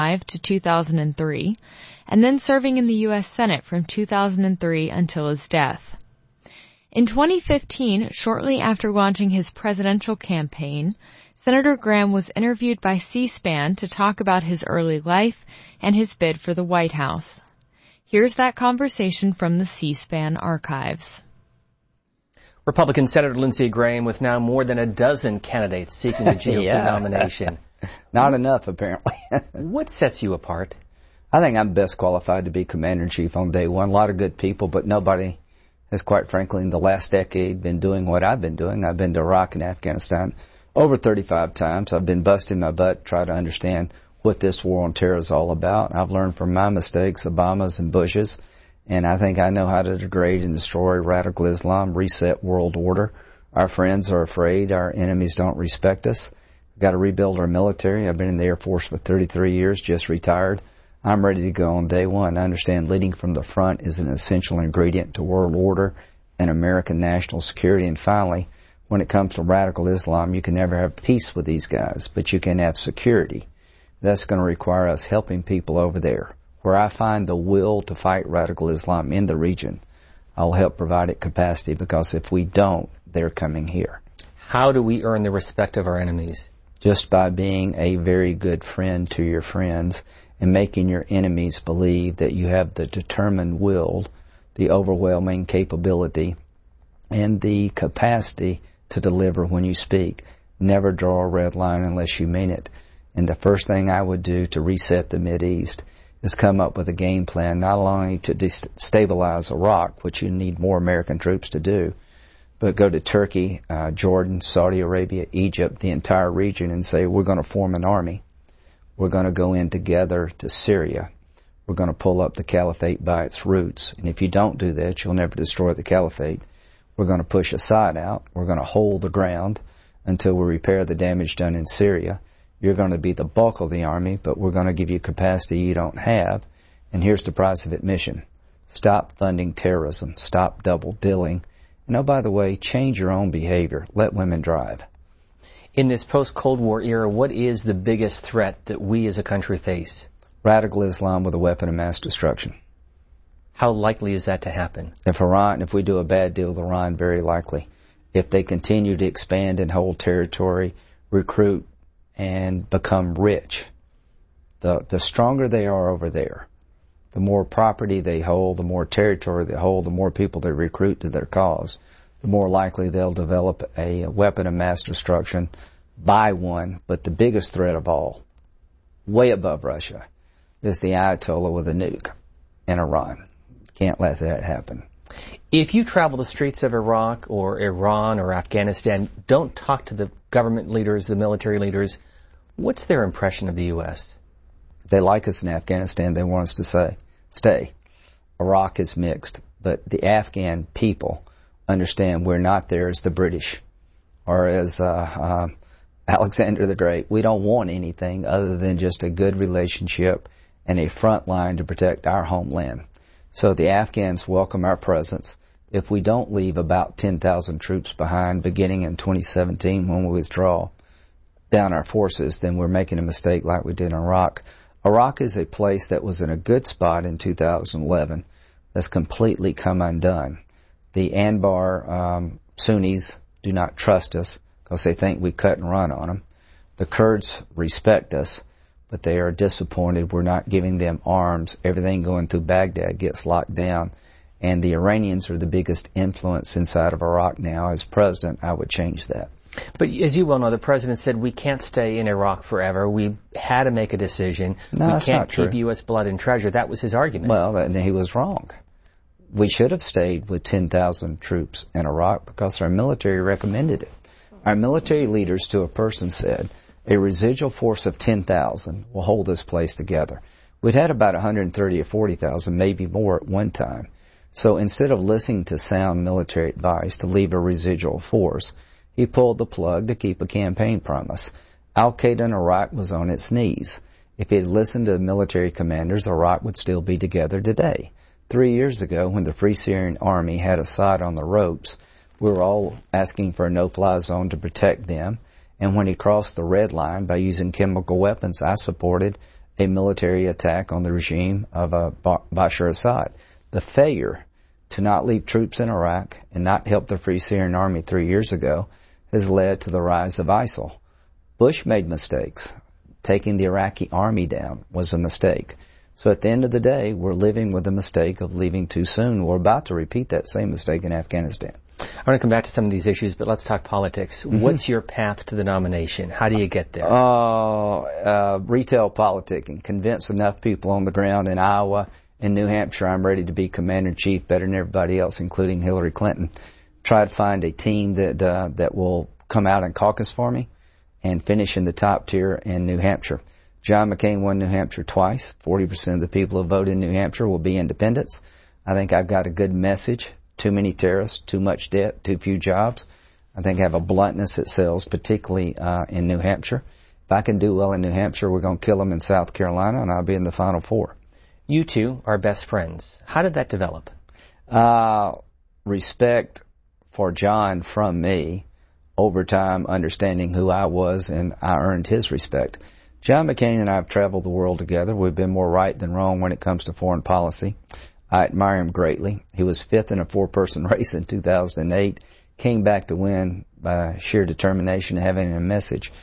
to 2003, and then serving in the U.S. Senate from 2003 until his death. In 2015, shortly after launching his presidential campaign, Senator Graham was interviewed by C-SPAN to talk about his early life and his bid for the White House. Here's that conversation from the C-SPAN archives. Republican Senator Lindsey Graham with now more than a dozen candidates seeking the GOP nomination. Not enough, apparently. What sets you apart? I think I'm best qualified to be Commander-in-Chief on day one. A lot of good people, but nobody has, quite frankly, in the last decade been doing what I've been doing. I've been to Iraq and Afghanistan over 35 times. I've been busting my butt trying to understand what this war on terror is all about. I've learned from my mistakes, Obama's and Bush's, and I think I know how to degrade and destroy radical Islam, reset world order. Our friends are afraid. Our enemies don't respect us. We've got to rebuild our military. I've been in the Air Force for 33 years, just retired. I'm ready to go on day one. I understand leading from the front is an essential ingredient to world order and American national security. And finally, when it comes to radical Islam, you can never have peace with these guys, but you can have security. That's going to require us helping people over there. Where I find the will to fight radical Islam in the region, I'll help provide it capacity, because if we don't, they're coming here. How do we earn the respect of our enemies? Just by being a very good friend to your friends and making your enemies believe that you have the determined will, the overwhelming capability, and the capacity to deliver when you speak. Never draw a red line unless you mean it. And the first thing I would do to reset the Mideast is come up with a game plan, not only to destabilize Iraq, which you need more American troops to do, but go to Turkey, Jordan, Saudi Arabia, Egypt, the entire region, and say, we're going to form an army. We're going to go in together to Syria. We're going to pull up the caliphate by its roots. And if you don't do that, you'll never destroy the caliphate. We're going to push Assad out. We're going to hold the ground until we repair the damage done in Syria. You're going to be the bulk of the army, but we're going to give you capacity you don't have. And here's the price of admission. Stop funding terrorism. Stop double-dilling. And oh, by the way, change your own behavior. Let women drive. In this post-Cold War era, what is the biggest threat that we as a country face? Radical Islam with a weapon of mass destruction. How likely is that to happen? If we do a bad deal with Iran, very likely. If they continue to expand and hold territory, recruit, and become rich, the stronger they are over there, the more property they hold, the more territory they hold, the more people they recruit to their cause, the more likely they'll develop a weapon of mass destruction, buy one. But the biggest threat of all, way above Russia, is the Ayatollah with a nuke in Iran. Can't let that happen. If you travel the streets of Iraq or Iran or Afghanistan, don't talk to the government leaders, the military leaders, what's their impression of the U.S.? They like us in Afghanistan. They want us to stay. Iraq is mixed, but the Afghan people understand we're not there as the British or as Alexander the Great. We don't want anything other than just a good relationship and a front line to protect our homeland. So the Afghans welcome our presence. If we don't leave about 10,000 troops behind beginning in 2017 when we withdraw down our forces, then we're making a mistake like we did in Iraq. Iraq is a place that was in a good spot in 2011 that's completely come undone. The Anbar Sunnis do not trust us because they think we cut and run on them. The Kurds respect us, but they are disappointed we're not giving them arms. Everything going through Baghdad gets locked down. And the Iranians are the biggest influence inside of Iraq now. As president, I would change that. But as you well know, the president said we can't stay in Iraq forever. We had to make a decision. No, we can't keep true. U.S. blood and treasure. That was his argument. Well, and he was wrong. We should have stayed with 10,000 troops in Iraq because our military recommended it. Our military leaders to a person said, a residual force of 10,000 will hold this place together. We'd had about 130 or 40,000, maybe more at one time. So instead of listening to sound military advice to leave a residual force, he pulled the plug to keep a campaign promise. Al-Qaeda in Iraq was on its knees. If he had listened to the military commanders, Iraq would still be together today. 3 years ago, when the Free Syrian Army had Assad on the ropes, we were all asking for a no-fly zone to protect them. And when he crossed the red line by using chemical weapons, I supported a military attack on the regime of Bashar Assad. The failure to not leave troops in Iraq and not help the Free Syrian Army 3 years ago has led to the rise of ISIL. Bush made mistakes. Taking the Iraqi army down was a mistake. So at the end of the day, we're living with the mistake of leaving too soon. We're about to repeat that same mistake in Afghanistan. I want to come back to some of these issues, but let's talk politics. Mm-hmm. What's your path to the nomination? How do you get there? Retail politicking. Convince enough people on the ground in Iowa and New Hampshire I'm ready to be commander-in-chief better than everybody else, including Hillary Clinton. Try to find a team that will come out and caucus for me and finish in the top tier in New Hampshire. John McCain won New Hampshire twice. 40% of the people who vote in New Hampshire will be independents. I think I've got a good message. Too many terrorists, too much debt, too few jobs. I think I have a bluntness that sells, particularly in New Hampshire. If I can do well in New Hampshire, we're going to kill them in South Carolina, and I'll be in the Final Four. You two are best friends. How did that develop? Respect for John from me, over time understanding who I was, and I earned his respect. John McCain and I have traveled the world together. We've been more right than wrong when it comes to foreign policy. I admire him greatly. He was fifth in a four-person race in 2008, came back to win by sheer determination and having a message.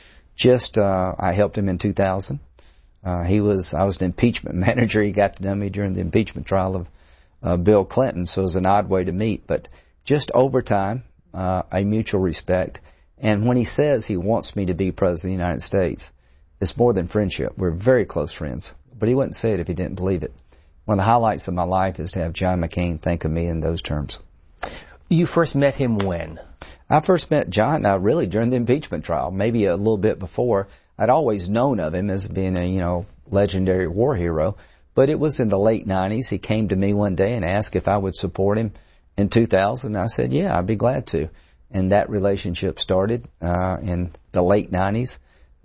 I helped him in 2000. I was an impeachment manager. He got to know me during the impeachment trial of Bill Clinton, so it was an odd way to meet. But just over time, a mutual respect. And when he says he wants me to be President of the United States, it's more than friendship. We're very close friends. But he wouldn't say it if he didn't believe it. One of the highlights of my life is to have John McCain think of me in those terms. You first met him when? I first met John really during the impeachment trial, maybe a little bit before. I'd always known of him as being a, legendary war hero. But it was in the late 90s. He came to me one day and asked if I would support him in 2000. I said, yeah, I'd be glad to. And that relationship started in the late 90s.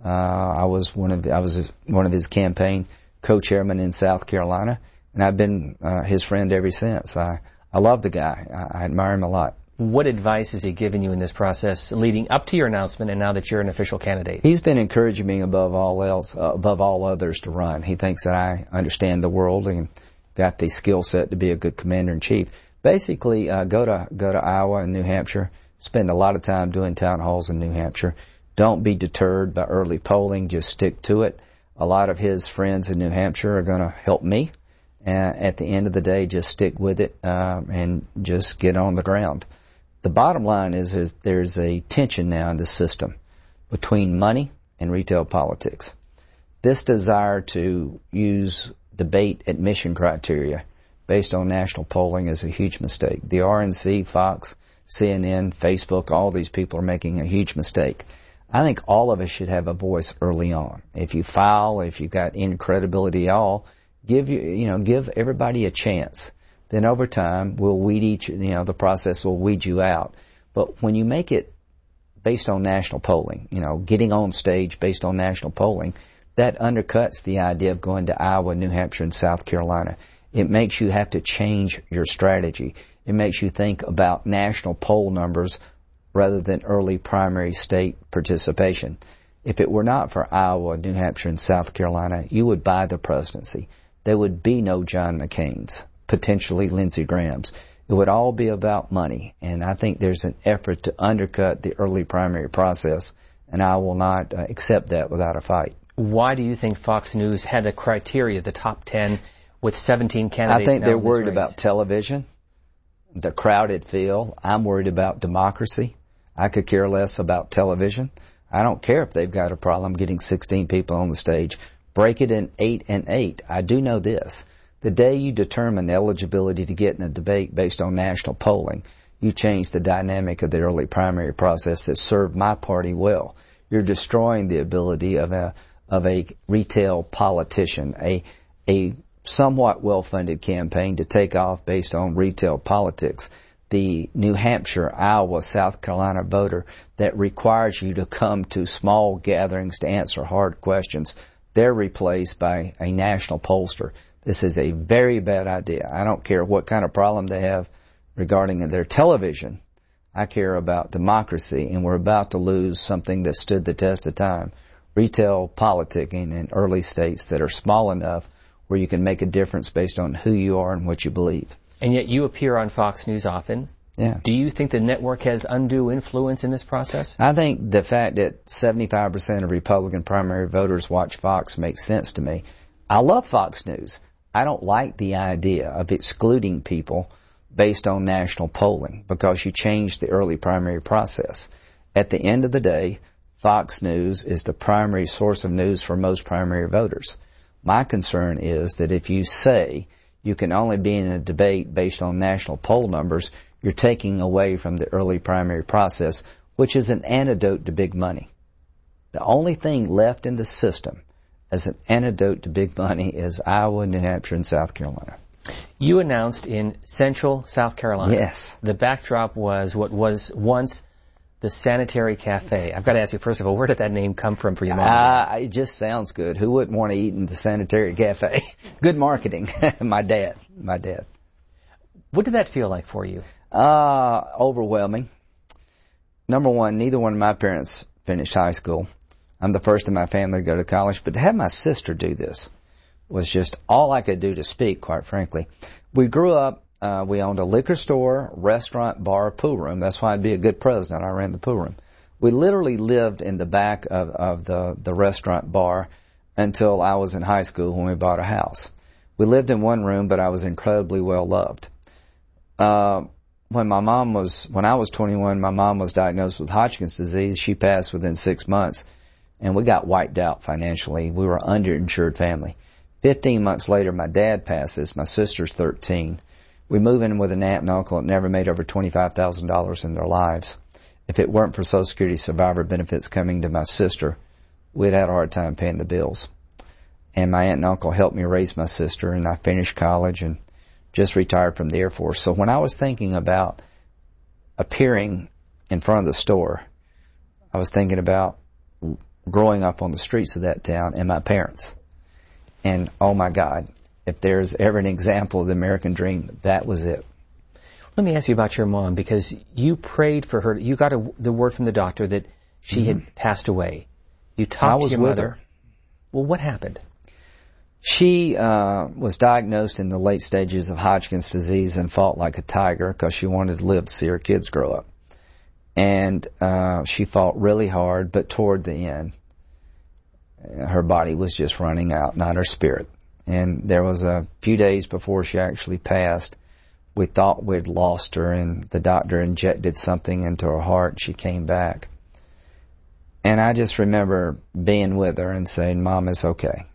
I was one of his campaign co-chairmen in South Carolina, and I've been his friend ever since. I love the guy. I admire him a lot. What advice has he given you in this process leading up to your announcement and now that you're an official candidate? He's been encouraging me above all others to run. He thinks that I understand the world and got the skill set to be a good commander-in-chief. Basically, go to Iowa and New Hampshire, spend a lot of time doing town halls in New Hampshire. Don't be deterred by early polling. Just stick to it. A lot of his friends in New Hampshire are going to help me. At the end of the day, just stick with it and just get on the ground. The bottom line is there's a tension now in the system between money and retail politics. This desire to use debate admission criteria based on national polling is a huge mistake. The RNC, Fox, CNN, Facebook, all these people are making a huge mistake. I think all of us should have a voice early on. If you file, if you've got any credibility at all, give everybody a chance. Then over time, we'll the process will weed you out. But when you make it based on national polling, getting on stage based on national polling, that undercuts the idea of going to Iowa, New Hampshire, and South Carolina. It makes you have to change your strategy. It makes you think about national poll numbers rather than early primary state participation. If it were not for Iowa, New Hampshire, and South Carolina, you would buy the presidency. There would be no John McCain's, potentially Lindsey Graham's. It would all be about money, and I think there's an effort to undercut the early primary process, and I will not accept that without a fight. Why do you think Fox News had a criteria, the top 10, with 17 candidates? I think they're worried about television, the crowded field. I'm worried about democracy. I could care less about television. I don't care if they've got a problem getting 16 people on the stage. Break it in 8 and 8. I do know this. The day you determine eligibility to get in a debate based on national polling, you change the dynamic of the early primary process that served my party well. You're destroying the ability of a retail politician, a somewhat well-funded campaign to take off based on retail politics. The New Hampshire, Iowa, South Carolina voter that requires you to come to small gatherings to answer hard questions, they're replaced by a national pollster. This is a very bad idea. I don't care what kind of problem they have regarding their television. I care about democracy, and we're about to lose something that stood the test of time. retail politicking in early states that are small enough where you can make a difference based on who you are and what you believe. And yet you appear on Fox News often. Yeah. Do you think the network has undue influence in this process? I think the fact that 75% of Republican primary voters watch Fox makes sense to me. I love Fox News. I don't like the idea of excluding people based on national polling because you change the early primary process. At the end of the day, Fox News is the primary source of news for most primary voters. My concern is that if you say you can only be in a debate based on national poll numbers, you're taking away from the early primary process, which is an antidote to big money. The only thing left in the system as an antidote to big money is Iowa, New Hampshire, and South Carolina. You announced in Central South Carolina. Yes. The backdrop was what was once the Sanitary Cafe. I've got to ask you, first of all, where did that name come from for your mom? It just sounds good. Who wouldn't want to eat in the Sanitary Cafe? Good marketing. My dad. What did that feel like for you? Overwhelming. Number one, neither one of my parents finished high school. I'm the first in my family to go to college, but to have my sister do this was just all I could do to speak, quite frankly. We grew up, we owned a liquor store, restaurant, bar, pool room. That's why I'd be a good president. I ran the pool room. We literally lived in the back of the restaurant bar until I was in high school when we bought a house. We lived in one room, but I was incredibly well loved. When I was 21, my mom was diagnosed with Hodgkin's disease. She passed within 6 months, and we got wiped out financially. We were an underinsured family. 15 months later, my dad passes. My sister's 13. We move in with an aunt and uncle that never made over $25,000 in their lives. If it weren't for Social Security survivor benefits coming to my sister, we'd had a hard time paying the bills. And my aunt and uncle helped me raise my sister, and I finished college and just retired from the Air Force. So when I was thinking about appearing in front of the store, I was thinking about growing up on the streets of that town and my parents. And, oh my God, if there's ever an example of the American dream, that was it. Let me ask you about your mom, because you prayed for her. You got the word from the doctor that she had passed away. You talked to your mother. Well, what happened? She was diagnosed in the late stages of Hodgkin's disease and fought like a tiger because she wanted to live to see her kids grow up. And she fought really hard, but toward the end, her body was just running out, not her spirit. And there was a few days before she actually passed, we thought we'd lost her, and the doctor injected something into her heart. She came back. And I just remember being with her and saying, Mom, it's okay.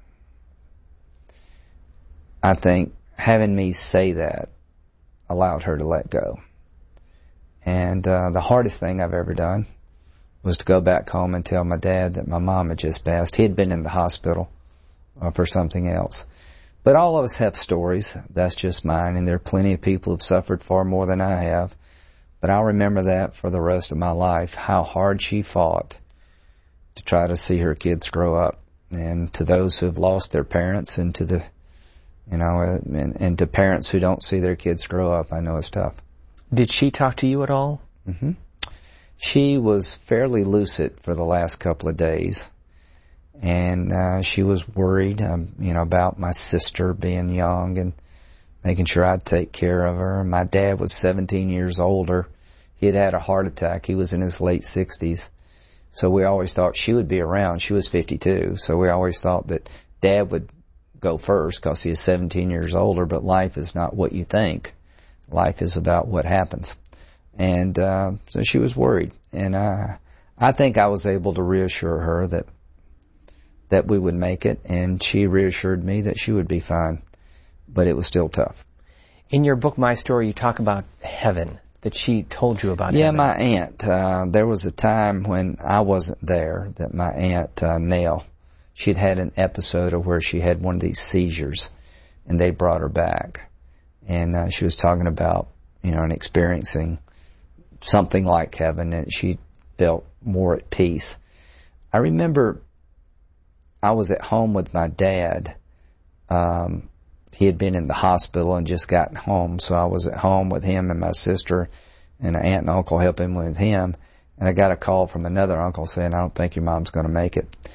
I think having me say that allowed her to let go. And the hardest thing I've ever done was to go back home and tell my dad that my mom had just passed. He had been in the hospital for something else. But all of us have stories. That's just mine, and there are plenty of people who've suffered far more than I have. But I'll remember that for the rest of my life, how hard she fought to try to see her kids grow up. And to those who have lost their parents, and to the, and to parents who don't see their kids grow up, I know it's tough. Did she talk to you at all? Mm-hmm. She was fairly lucid for the last couple of days. And she was worried, about my sister being young and making sure I'd take care of her. My dad was 17 years older. He had had a heart attack. He was in his late 60s. So we always thought she would be around. She was 52. So we always thought that Dad would go first because he is 17 years older. But life is not what you think. Life is about what happens. And so she was worried. And I think I was able to reassure her that we would make it, and she reassured me that she would be fine, but it was still tough. In your book, My Story, you talk about heaven, that she told you about heaven. Yeah, my aunt. There was a time when I wasn't there that my aunt, Nell, she'd had an episode of where she had one of these seizures, and they brought her back. And she was talking about, and experiencing something like heaven, and she felt more at peace. I remember I was at home with my dad. He had been in the hospital and just gotten home, so I was at home with him and my sister and an aunt and uncle helping with him. And I got a call from another uncle saying, I don't think your mom's going to make it.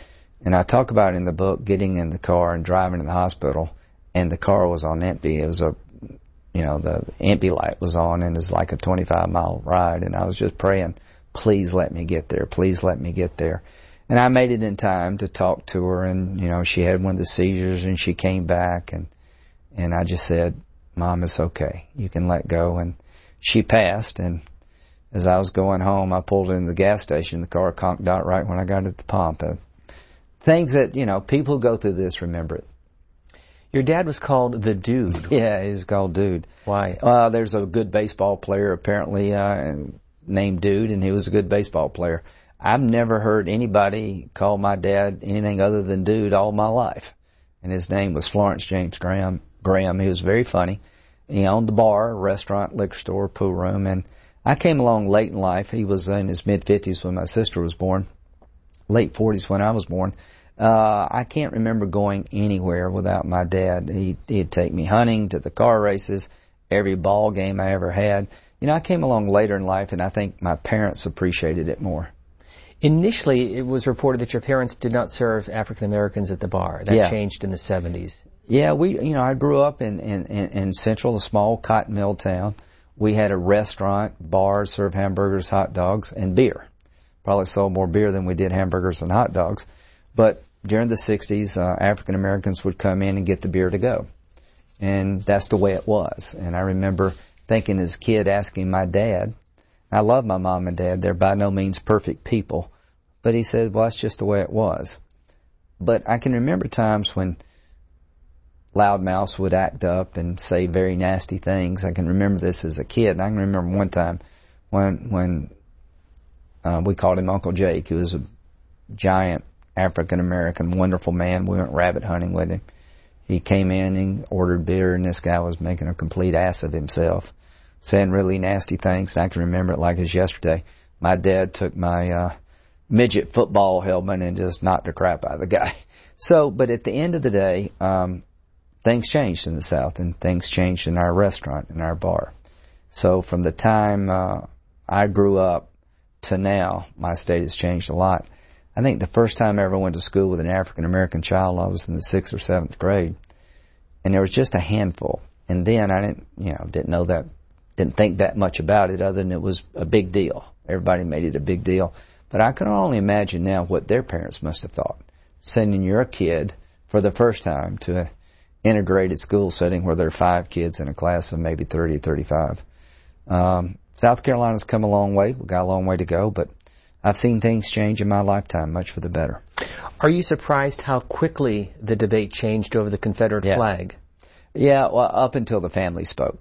And I talk about in the book getting in the car and driving to the hospital, and the car was on empty. It was the empty light was on, and it's like a 25-mile ride, and I was just praying, please let me get there, please let me get there. And I made it in time to talk to her, and, she had one of the seizures, and she came back, and I just said, Mom, it's okay. You can let go. And she passed, and as I was going home, I pulled into the gas station. The car conked out right when I got at the pump. Things that, people who go through this remember it. Your dad was called the Dude. Yeah, he's called Dude. Why? There's a good baseball player apparently named Dude, and he was a good baseball player. I've never heard anybody call my dad anything other than Dude all my life. And his name was Florence James Graham. He was very funny. He owned the bar, restaurant, liquor store, pool room, and I came along late in life. He was in his mid-50s when my sister was born, late 40s when I was born. I can't remember going anywhere without my dad. He'd take me hunting, to the car races, every ball game I ever had. I came along later in life, and I think my parents appreciated it more. Initially, it was reported that your parents did not serve African Americans at the bar. That changed in the 70s. Yeah, I grew up in Central, a small cotton mill town. We had a restaurant, bar, served hamburgers, hot dogs, and beer. Probably sold more beer than we did hamburgers and hot dogs. But during the 60s, African Americans would come in and get the beer to go. And that's the way it was. And I remember thinking as a kid, asking my dad, I love my mom and dad, they're by no means perfect people, but he said, well, that's just the way it was. But I can remember times when loudmouths would act up and say very nasty things. I can remember this as a kid. And I can remember one time when we called him Uncle Jake. He was a giant African-American, wonderful man. We went rabbit hunting with him. He came in and ordered beer, and this guy was making a complete ass of himself, saying really nasty things. I can remember it like it was yesterday. My dad took my midget football helmet and just knocked the crap out of the guy. So, but at the end of the day, things changed in the South, and things changed in our restaurant, in our bar. So from the time I grew up to now, my state has changed a lot. I think the first time I ever went to school with an African-American child, I was in the 6th or 7th grade, and there was just a handful. And then I didn't think that much about it, other than it was a big deal. Everybody made it a big deal. But I can only imagine now what their parents must have thought, sending your kid for the first time to an integrated school setting where there are 5 kids in a class of maybe 30 or 35. South Carolina's come a long way. We've got a long way to go, but I've seen things change in my lifetime, much for the better. Are you surprised how quickly the debate changed over the Confederate flag? Yeah, well, up until the family spoke.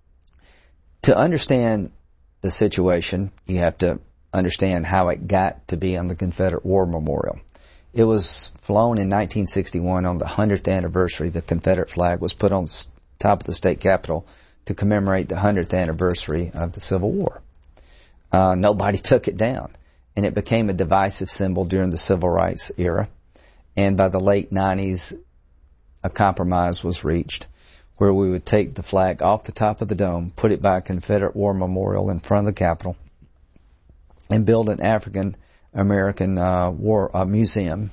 To understand the situation, you have to understand how it got to be on the Confederate War Memorial. It was flown in 1961 on the 100th anniversary. The Confederate flag was put on the top of the state capitol to commemorate the 100th anniversary of the Civil War. Nobody took it down, and it became a divisive symbol during the Civil Rights era. And by the late 90s, a compromise was reached where we would take the flag off the top of the dome, put it by a Confederate War Memorial in front of the Capitol, and build an African-American war museum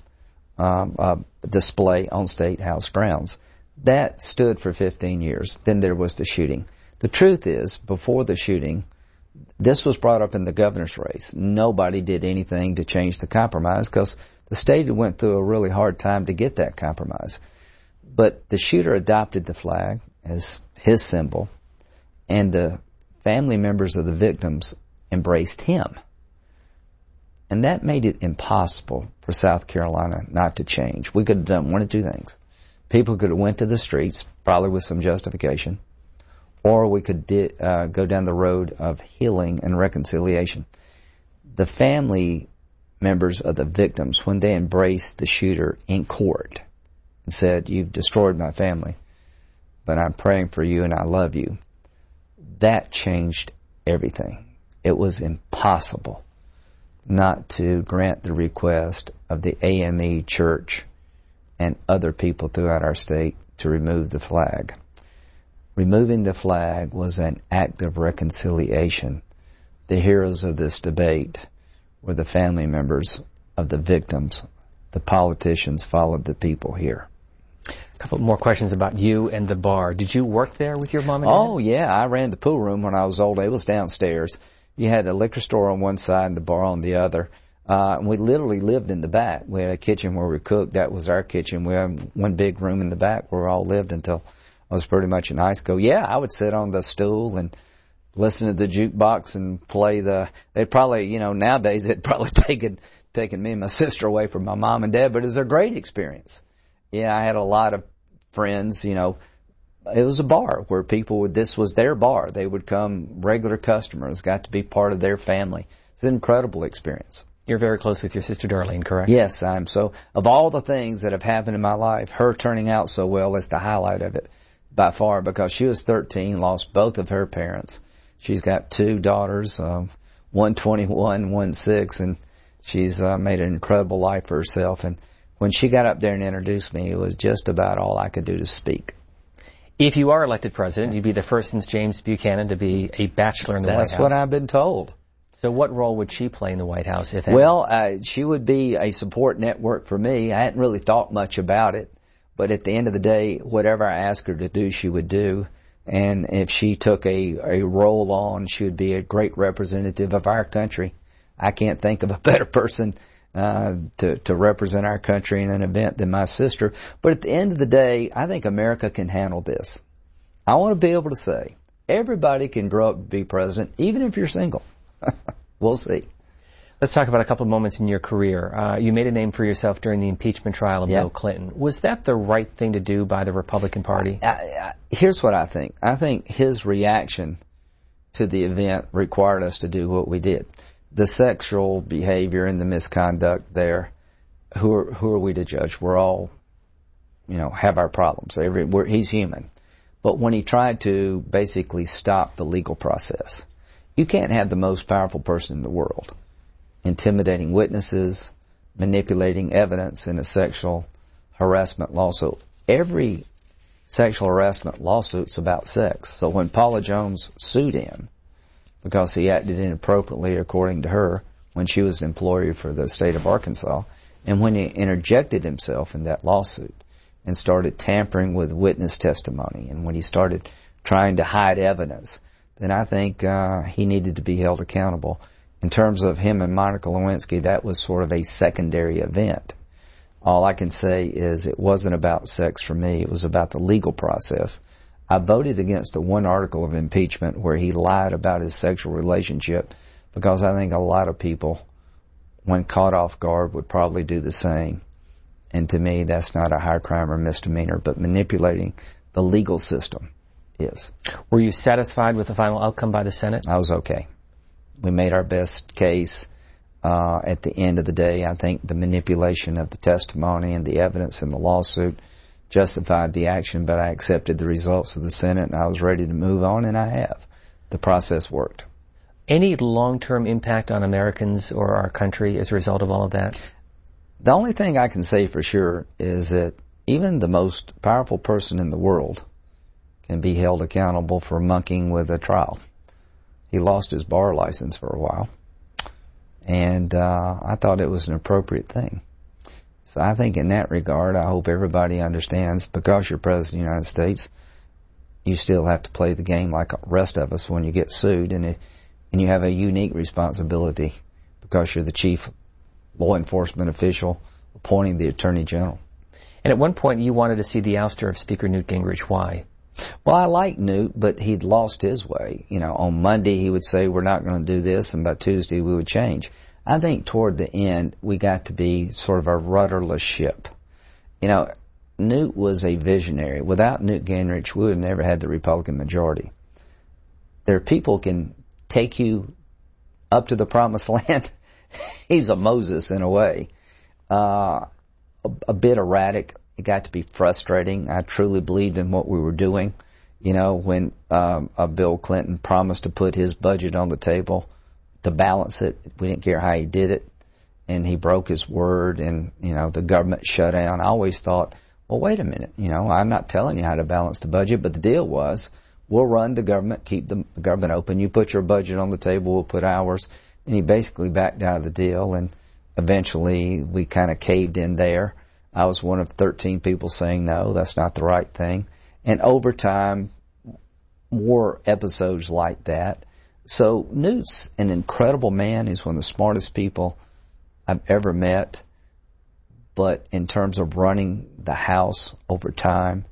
display on State House grounds. That stood for 15 years. Then there was the shooting. The truth is, before the shooting, this was brought up in the governor's race. Nobody did anything to change the compromise because the state went through a really hard time to get that compromise. But the shooter adopted the flag as his symbol, and the family members of the victims embraced him. And that made it impossible for South Carolina not to change. We could have done one of two things. People could have went to the streets, probably with some justification, or we could go down the road of healing and reconciliation. The family members of the victims, when they embraced the shooter in court and said, "You've destroyed my family, but I'm praying for you and I love you," that changed everything. It was impossible not to grant the request of the AME Church and other people throughout our state to remove the flag. Removing the flag was an act of reconciliation. The heroes of this debate were the family members of the victims the politicians followed the people here. A couple more questions about you and the bar. Did you work there with your mom and dad? Oh, yeah. I ran the pool room when I was old. It was downstairs. You had a liquor store on one side and the bar on the other. And we literally lived in the back. We had a kitchen where we cooked. That was our kitchen. We had one big room in the back where we all lived until I was pretty much in high school. Yeah, I would sit on the stool and listen to the jukebox and play they'd probably, nowadays it'd probably taken me and my sister away from my mom and dad, but it was a great experience. Yeah, I had a lot of friends, it was a bar where this was their bar. They would come, regular customers, got to be part of their family. It's an incredible experience. You're very close with your sister Darlene, correct? Yes, I'm. So of all the things that have happened in my life, her turning out so well is the highlight of it by far, because she was 13, lost both of her parents. She's got two daughters, one 21, one 6, and she's made an incredible life for herself. And when she got up there and introduced me, it was just about all I could do to speak. If you are elected president, you'd be the first since James Buchanan to be a bachelor in the White House. That's what I've been told. So what role would she play in the White House, if any? Well, she would be a support network for me. I hadn't really thought much about it, but at the end of the day, whatever I asked her to do, she would do. And if she took a role on, she would be a great representative of our country. I can't think of a better person to represent our country in an event than my sister. But at the end of the day, I think America can handle this. I want to be able to say, everybody can grow up to be president, even if you're single. We'll see. Let's talk about a couple of moments in your career. You made a name for yourself during the impeachment trial of Bill Clinton. Was that the right thing to do by the Republican Party? Here's what I think. I think his reaction to the event required us to do what we did. The sexual behavior and the misconduct there, who are we to judge? We're all, have our problems. He's human. But when he tried to basically stop the legal process, you can't have the most powerful person in the world intimidating witnesses, manipulating evidence in a sexual harassment lawsuit. Every sexual harassment lawsuit's about sex. So when Paula Jones sued him because he acted inappropriately, according to her, when she was an employee for the state of Arkansas, and when he interjected himself in that lawsuit and started tampering with witness testimony, and when he started trying to hide evidence, then I think he needed to be held accountable. In terms of him and Monica Lewinsky, that was sort of a secondary event. All I can say is it wasn't about sex for me. It was about the legal process. I voted against the one article of impeachment where he lied about his sexual relationship, because I think a lot of people, when caught off guard, would probably do the same. And to me, that's not a high crime or misdemeanor, but manipulating the legal system is. Were you satisfied with the final outcome by the Senate? I was okay. We made our best case. At the end of the day, I think the manipulation of the testimony and the evidence in the lawsuit justified the action, but I accepted the results of the Senate and I was ready to move on, and I have. The process worked. Any long-term impact on Americans or our country as a result of all of that? The only thing I can say for sure is that even the most powerful person in the world can be held accountable for monkeying with a trial. He lost his bar license for a while, and I thought it was an appropriate thing. So I think in that regard, I hope everybody understands, because you're President of the United States, you still have to play the game like the rest of us when you get sued, and you have a unique responsibility because you're the chief law enforcement official appointing the Attorney General. And at one point you wanted to see the ouster of Speaker Newt Gingrich. Why? Well, I like Newt, but he'd lost his way. On Monday he would say, we're not going to do this, and by Tuesday we would change. I think toward the end we got to be sort of a rudderless ship. Newt was a visionary. Without Newt Gingrich, we would have never had the Republican majority. There are people can take you up to the promised land. He's a Moses in a way. A bit erratic. It got to be frustrating. I truly believed in what we were doing. When Bill Clinton promised to put his budget on the table to balance it, we didn't care how he did it, and he broke his word, and the government shut down. I always thought, well, wait a minute, I'm not telling you how to balance the budget, but the deal was, we'll run the government, keep the government open. You put your budget on the table, we'll put ours. And he basically backed out of the deal, and eventually we kind of caved in there. I was one of 13 people saying, no, that's not the right thing. And over time, more episodes like that. So Newt's an incredible man. He's one of the smartest people I've ever met. But in terms of running the House over time,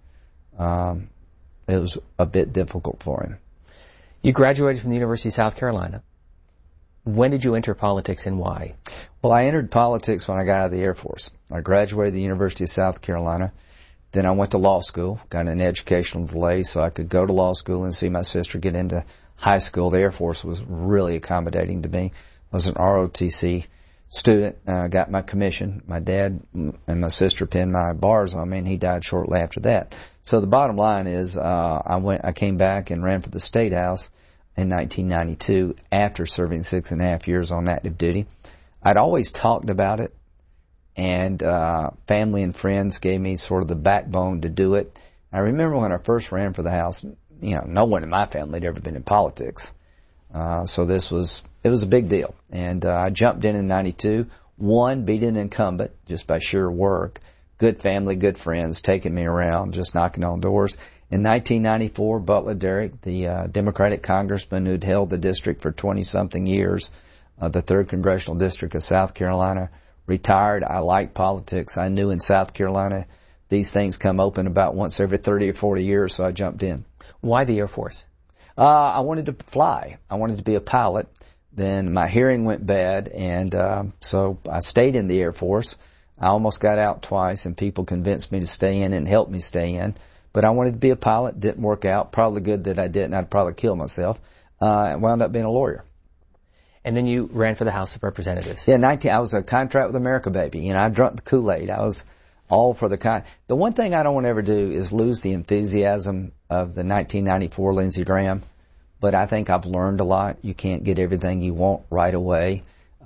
it was a bit difficult for him. You graduated from the University of South Carolina. When did you enter politics and why? Well, I entered politics when I got out of the Air Force. I graduated the University of South Carolina. Then I went to law school, got an educational delay so I could go to law school and see my sister get into high school. The Air Force was really accommodating to me. I was an ROTC student. I got my commission. My dad and my sister pinned my bars on me, and he died shortly after that. So the bottom line is I came back and ran for the State House in 1992 after serving 6.5 years on active duty. I'd always talked about it, and family and friends gave me sort of the backbone to do it. I remember when I first ran for the House, no one in my family had ever been in politics. So it was a big deal. And I jumped in 92, won, beat an incumbent just by sheer work. Good family, good friends taking me around, just knocking on doors. In 1994, Butler Derrick, the Democratic congressman who'd held the district for 20-something years, the 3rd Congressional District of South Carolina, retired. I liked politics. I knew in South Carolina these things come open about once every 30 or 40 years, so I jumped in. Why the Air Force? I wanted to fly. I wanted to be a pilot. Then my hearing went bad, and so I stayed in the Air Force. I almost got out twice, and people convinced me to stay in and helped me stay in. But I wanted to be a pilot. Didn't work out. Probably good that I didn't. I'd probably kill myself. I wound up being a lawyer. And then you ran for the House of Representatives. Yeah, I was a contract with America baby. I drunk the Kool-Aid. I was all for the one thing I don't want to ever do is lose the enthusiasm of the 1994 Lindsey Graham. But I think I've learned a lot. You can't get everything you want right away.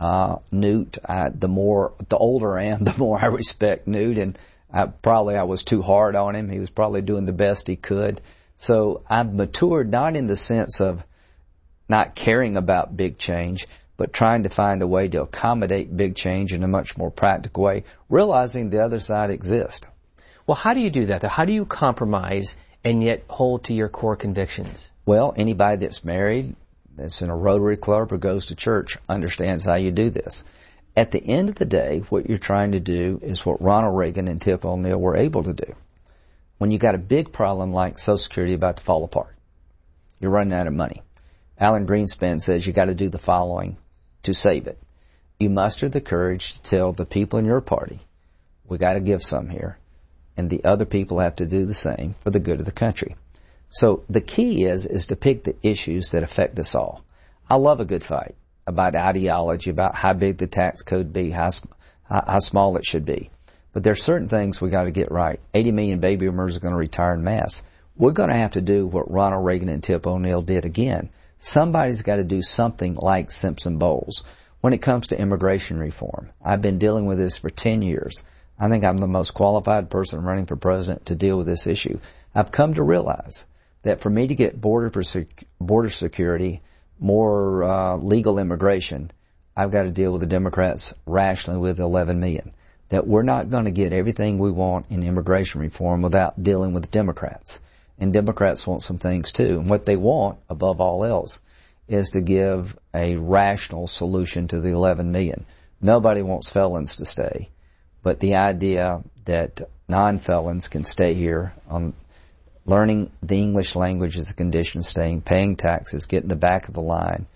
Newt, the older I am, the more I respect Newt, and I was too hard on him. He was probably doing the best he could. So I've matured, not in the sense of not caring about big change, but trying to find a way to accommodate big change in a much more practical way, realizing the other side exists. Well, how do you do that, though? How do you compromise and yet hold to your core convictions? Well, anybody that's married, that's in a Rotary Club or goes to church understands how you do this. At the end of the day, what you're trying to do is what Ronald Reagan and Tip O'Neill were able to do. When you got a big problem like Social Security about to fall apart, you're running out of money. Alan Greenspan says you got to do the following to save it. You muster the courage to tell the people in your party, we got to give some here, and the other people have to do the same for the good of the country. So the key is to pick the issues that affect us all. I love a good fight about ideology, about how big the tax code be, how small it should be. But there's certain things we got to get right. 80 million baby boomers are going to retire en masse. We're going to have to do what Ronald Reagan and Tip O'Neill did again. Somebody's got to do something like Simpson Bowles when it comes to immigration reform. I've been dealing with this for 10 years. I think I'm the most qualified person running for president to deal with this issue. I've come to realize that for me to get border security, more legal immigration, I've got to deal with the Democrats rationally with 11 million. That we're not going to get everything we want in immigration reform without dealing with the Democrats. And Democrats want some things too. And what they want, above all else, is to give a rational solution to the 11 million. Nobody wants felons to stay. But the idea that non-felons can stay here on learning the English language is a condition of staying, paying taxes, getting the back of the line,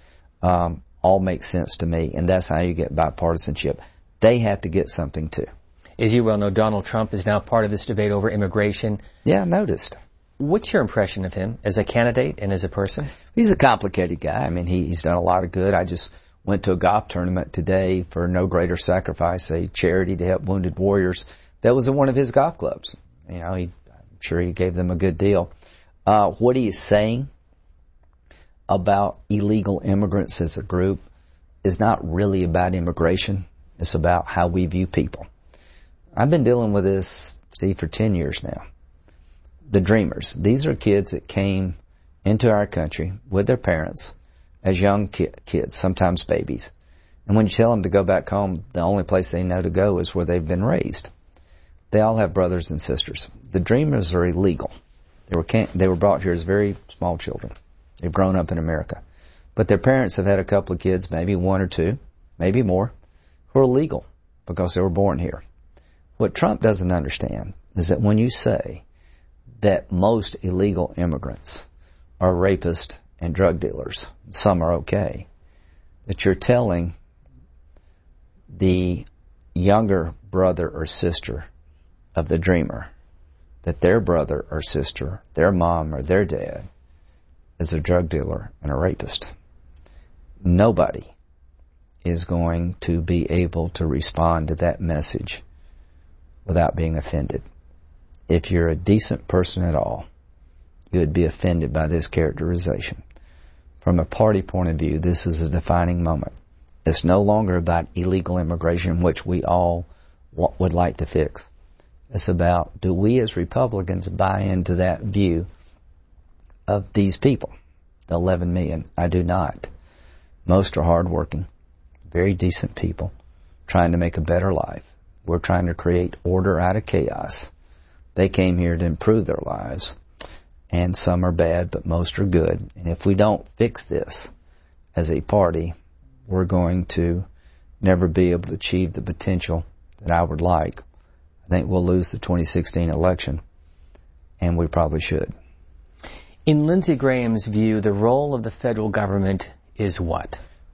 all makes sense to me. And that's how you get bipartisanship. They have to get something too. As you well know, Donald Trump is now part of this debate over immigration. Yeah, I noticed. What's your impression of him as a candidate and as a person? He's a complicated guy. I mean, he's done a lot of good. I just went to a golf tournament today for No Greater Sacrifice, a charity to help wounded warriors. That was in one of his golf clubs. I'm sure he gave them a good deal. What he is saying about illegal immigrants as a group is not really about immigration. It's about how we view people. I've been dealing with this, Steve, for 10 years now. The Dreamers. These are kids that came into our country with their parents as young kids, sometimes babies. And when you tell them to go back home, the only place they know to go is where they've been raised. They all have brothers and sisters. The Dreamers are illegal. They were brought here as very small children. They've grown up in America. But their parents have had a couple of kids, maybe one or two, maybe more, who are legal because they were born here. What Trump doesn't understand is that when you say that most illegal immigrants are rapists and drug dealers, some are okay, that you're telling the younger brother or sister of the dreamer that their brother or sister, their mom or their dad, is a drug dealer and a rapist. Nobody is going to be able to respond to that message without being offended. If you're a decent person at all, you would be offended by this characterization. From a party point of view, this is a defining moment. It's no longer about illegal immigration, which we all would like to fix. It's about, do we as Republicans buy into that view of these people, the 11 million? I do not. Most are hardworking, very decent people, trying to make a better life. We're trying to create order out of chaos. They came here to improve their lives, and some are bad, but most are good. And if we don't fix this as a party, we're going to never be able to achieve the potential that I would like. I think we'll lose the 2016 election, and we probably should. In Lindsey Graham's view, the role of the federal government is what?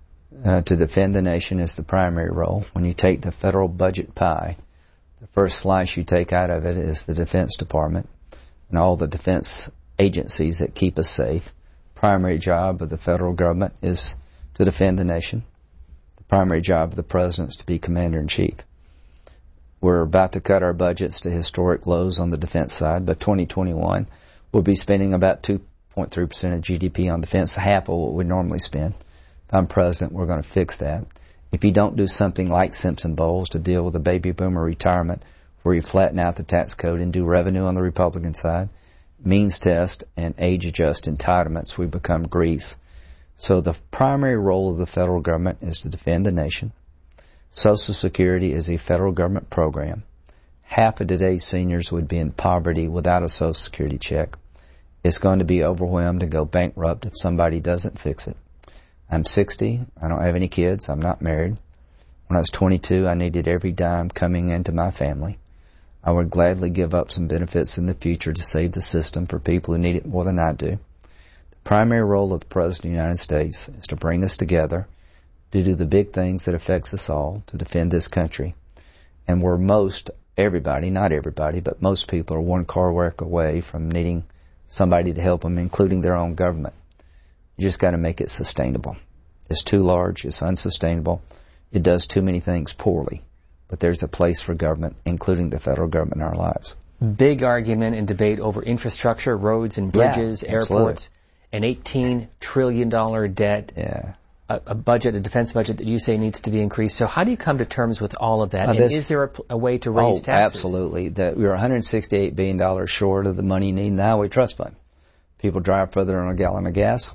To defend the nation is the primary role. When you take the federal budget pie, the first slice you take out of it is the Defense Department and all the defense agencies that keep us safe. Primary job of the federal government is to defend the nation. The primary job of the president is to be commander-in-chief. We're about to cut our budgets to historic lows on the defense side. By 2021, we'll be spending about 2.3% of GDP on defense, half of what we normally spend. If I'm president, we're going to fix that. If you don't do something like Simpson-Bowles to deal with the baby boomer retirement, where you flatten out the tax code and do revenue on the Republican side, means test and age-adjust entitlements, we become grease. So the primary role of the federal government is to defend the nation. Social Security is a federal government program. Half of today's seniors would be in poverty without a Social Security check. It's going to be overwhelmed and go bankrupt if somebody doesn't fix it. I'm 60. I don't have any kids. I'm not married. When I was 22, I needed every dime coming into my family. I would gladly give up some benefits in the future to save the system for people who need it more than I do. The primary role of the President of the United States is to bring us together, to do the big things that affects us all, to defend this country. And where everybody, not everybody, but most people are one car wreck away from needing somebody to help them, including their own government. You just got to make it sustainable. It's too large. It's unsustainable. It does too many things poorly. But there's a place for government, including the federal government, in our lives. Big argument and debate over infrastructure, roads and bridges, airports, an $18 trillion debt, a defense budget that you say needs to be increased. So how do you come to terms with all of that? And is there a way to raise taxes? Absolutely. We're $168 billion short of the money needed in the Highway Trust Fund. People drive further on a gallon of gas.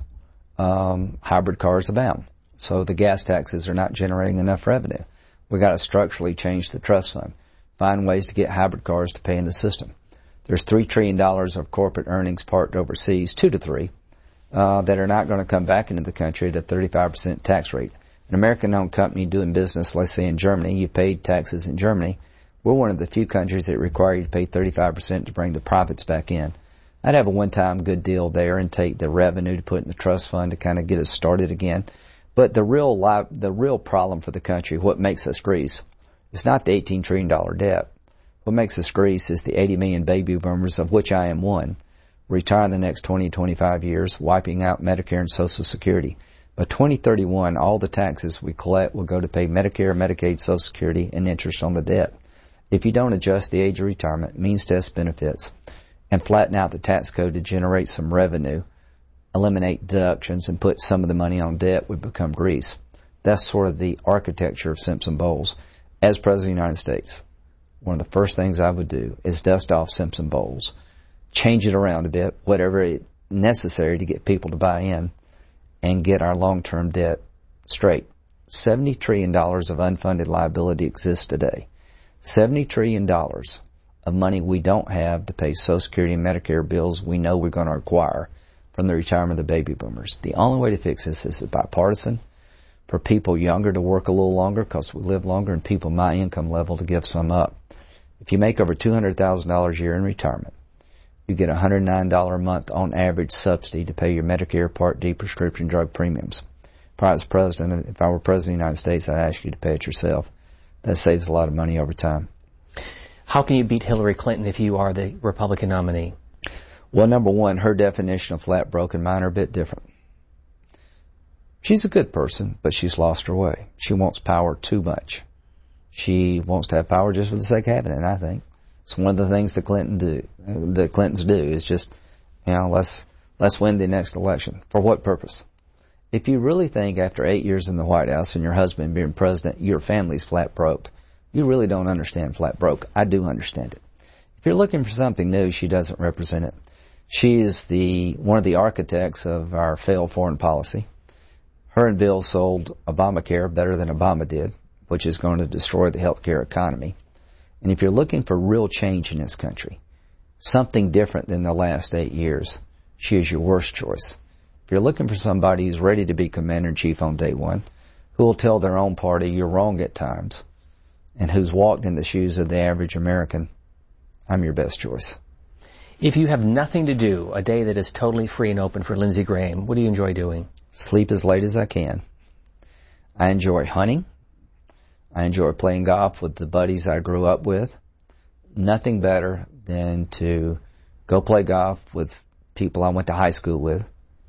Hybrid cars abound. So the gas taxes are not generating enough revenue. We've got to structurally change the trust fund, find ways to get hybrid cars to pay in the system. There's $3 trillion of corporate earnings parked overseas, 2 to 3, that are not going to come back into the country at a 35% tax rate. An American-owned company doing business, let's say in Germany, you paid taxes in Germany. We're one of the few countries that require you to pay 35% to bring the profits back in. I'd have a one-time good deal there and take the revenue to put in the trust fund to kind of get us started again. But the real problem for the country, what makes us grease, is not the $18 trillion debt. What makes us grease is the 80 million baby boomers, of which I am one, retire in the next 20, 25 years, wiping out Medicare and Social Security. By 2031, all the taxes we collect will go to pay Medicare, Medicaid, Social Security, and interest on the debt. If you don't adjust the age of retirement, means test benefits, and flatten out the tax code to generate some revenue, eliminate deductions, and put some of the money on debt, we become grease. That's sort of the architecture of Simpson-Bowles. As President of the United States, one of the first things I would do is dust off Simpson-Bowles, change it around a bit, whatever is necessary to get people to buy in, and get our long-term debt straight $70 trillion of unfunded liability exists today. $70 trillion of money we don't have to pay Social Security and Medicare bills we know we're going to acquire from the retirement of the baby boomers. The only way to fix this is bipartisan, for people younger to work a little longer because we live longer, and people my income level to give some up. If you make over $200,000 a year in retirement, you get $109 a month on average subsidy to pay your Medicare Part D prescription drug premiums. If I were president of the United States, I'd ask you to pay it yourself. That saves a lot of money over time. How can you beat Hillary Clinton if you are the Republican nominee? Well, number one, her definition of flat broke and mine are a bit different. She's a good person, but she's lost her way. She wants power too much. She wants to have power just for the sake of having it, I think. It's one of the things the Clintons do is just, let's win the next election. For what purpose? If you really think after 8 years in the White House and your husband being president, your family's flat broke, you really don't understand flat broke. I do understand it. If you're looking for something new, she doesn't represent it. She is one of the architects of our failed foreign policy. Her and Bill sold Obamacare better than Obama did, which is going to destroy the healthcare economy. And if you're looking for real change in this country, something different than the last 8 years, she is your worst choice. If you're looking for somebody who's ready to be commander-in-chief on day one, who will tell their own party you're wrong at times, and who's walked in the shoes of the average American, I'm your best choice. If you have nothing to do, a day that is totally free and open for Lindsey Graham, what do you enjoy doing? Sleep as late as I can. I enjoy hunting. I enjoy playing golf with the buddies I grew up with. Nothing better than to go play golf with people I went to high school with,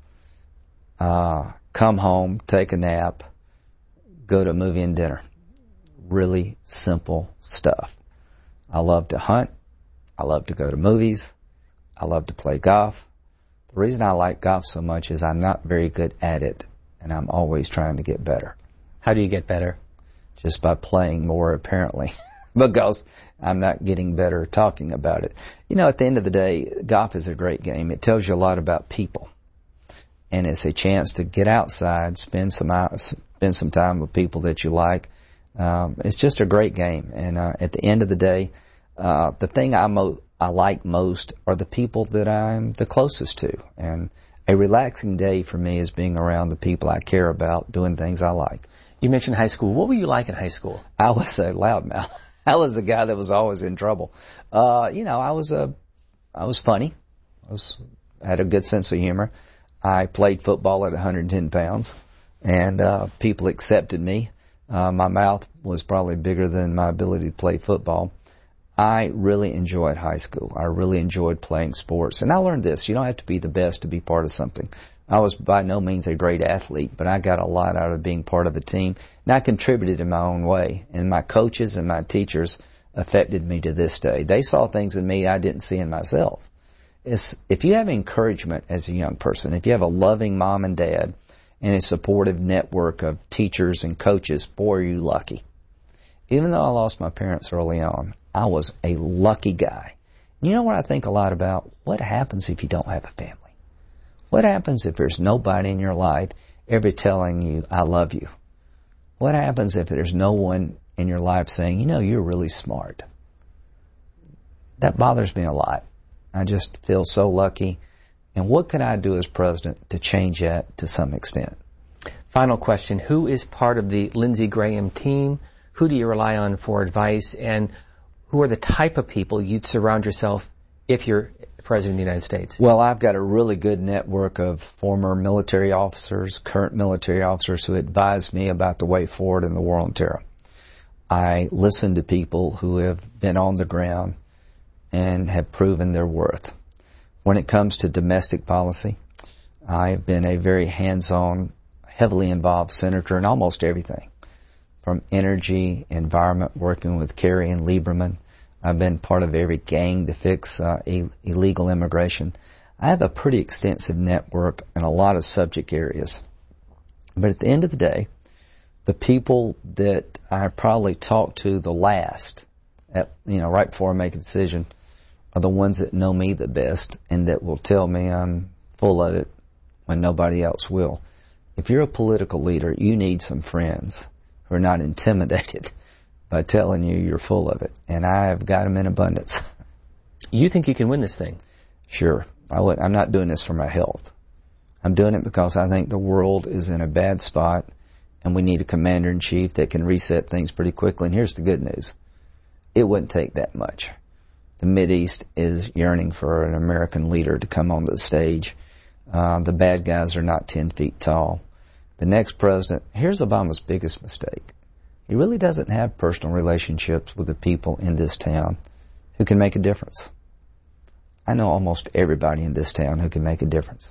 come home, take a nap, go to a movie and dinner. Really simple stuff. I love to hunt. I love to go to movies. I love to play golf. The reason I like golf so much is I'm not very good at it, and I'm always trying to get better. How do you get better? Just by playing more, apparently, because I'm not getting better talking about it. At the end of the day, golf is a great game. It tells you a lot about people, and it's a chance to get outside, spend some time with people that you like. It's just a great game, and at the end of the day, the thing I like most are the people that I'm the closest to, and a relaxing day for me is being around the people I care about, doing things I like. You mentioned high school. What were you like in high school? I was a loudmouth. I was the guy that was always in trouble. I was funny. I had a good sense of humor. I played football at 110 pounds, and people accepted me. My mouth was probably bigger than my ability to play football. I really enjoyed high school. I really enjoyed playing sports. And I learned this. You don't have to be the best to be part of something. I was by no means a great athlete, but I got a lot out of being part of a team. And I contributed in my own way. And my coaches and my teachers affected me to this day. They saw things in me I didn't see in myself. If you have encouragement as a young person, if you have a loving mom and dad and a supportive network of teachers and coaches, boy, are you lucky. Even though I lost my parents early on, I was a lucky guy. You know what I think a lot about? What happens if you don't have a family? What happens if there's nobody in your life ever telling you, I love you? What happens if there's no one in your life saying, you're really smart? That bothers me a lot. I just feel so lucky. And what can I do as president to change that to some extent? Final question. Who is part of the Lindsey Graham team? Who do you rely on for advice? And who are the type of people you'd surround yourself if you're President of the United States? Well, I've got a really good network of former military officers, current military officers who advise me about the way forward in the war on terror. I listen to people who have been on the ground and have proven their worth. When it comes to domestic policy, I've been a very hands-on, heavily involved senator in almost everything. From energy, environment, working with Kerry and Lieberman. I've been part of every gang to fix illegal immigration. I have a pretty extensive network in a lot of subject areas. But at the end of the day, the people that I probably talk to the last, right before I make a decision, are the ones that know me the best and that will tell me I'm full of it when nobody else will. If you're a political leader, you need some friends who are not intimidated by telling you you're full of it. And I have got them in abundance. You think you can win this thing? Sure. I'm not doing this for my health. I'm doing it because I think the world is in a bad spot and we need a commander-in-chief that can reset things pretty quickly. And here's the good news. It wouldn't take that much. The Mideast is yearning for an American leader to come on the stage. The bad guys are not 10 feet tall. The next president, here's Obama's biggest mistake. He really doesn't have personal relationships with the people in this town who can make a difference. I know almost everybody in this town who can make a difference.